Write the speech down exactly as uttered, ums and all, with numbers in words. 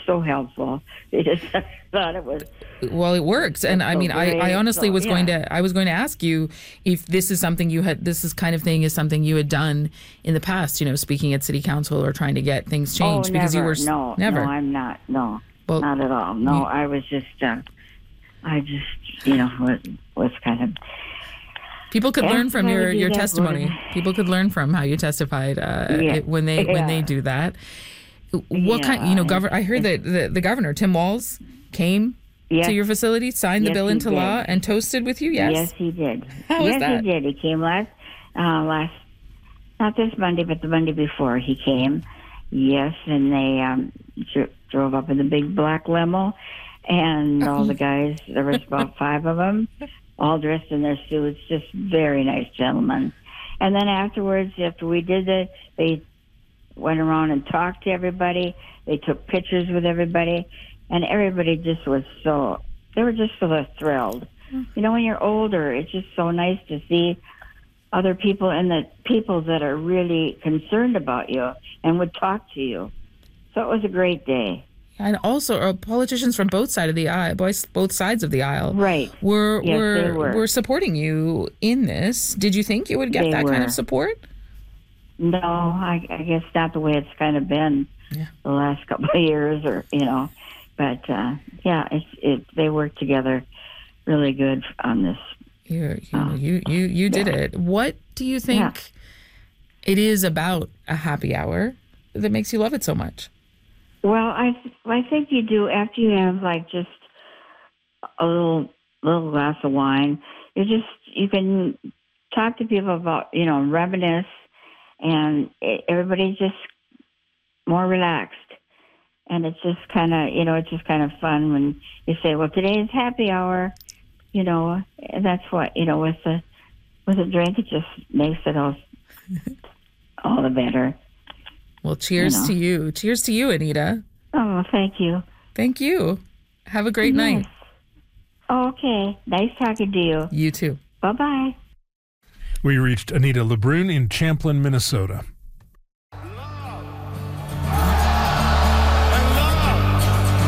so helpful. They just thought it was. Well, it works. And I mean, I, I honestly so, was yeah. going to, I was going to ask you if this is something you had, this is kind of thing is something you had done in the past, you know, speaking at city council or trying to get things changed oh, because never. you were, no, never. no, I'm not. No, well, not at all. No, you, I was just, uh, I just, you know, was, was kind of. People could learn from your, your that, testimony. People could learn from how you testified uh, yeah. it, when they, yeah. when they do that. What yeah, kind, you know, governor, I heard that the, the governor, Tim Walz, came yes. to your facility, signed yes, the bill into did. law, and toasted with you, yes? Yes, he did. How yes, was that? he did. He came last, uh, last, not this Monday, but the Monday before he came. Yes, and they um, dro- drove up in the big black limo, and all the guys, there was about five of them, all dressed in their suits, just very nice gentlemen. And then afterwards, after we did it, they went around and talked to everybody. They took pictures with everybody, and everybody just was so, they were just so thrilled. You know, when you're older, it's just so nice to see other people and the people that are really concerned about you and would talk to you. So it was a great day. And also, uh, politicians from both sides of the aisle, both both sides of the aisle, right, were yes, were, they were were supporting you in this. Did you think you would get they that were. kind of support? No, I, I guess not the way it's kind of been yeah. the last couple of years, or you know. But uh, yeah, it's it. They work together really good on this. You you uh, you you, you did yeah. it. What do you think yeah. it is about a happy hour that makes you love it so much? Well, I I think you do after you have like just a little little glass of wine. You just you can talk to people about you know reminisce, and it, everybody's just more relaxed, and it's just kind of you know it's just kind of fun when you say, well, today is happy hour, you know, and that's what you know with the with a drink it just makes it all all the better. Well, cheers you know. to you. Cheers to you, Anita. Oh, thank you. Thank you. Have a great yes. night. Okay. Nice talking to you. You too. Bye-bye. We reached Anita LeBrun in Champlin, Minnesota.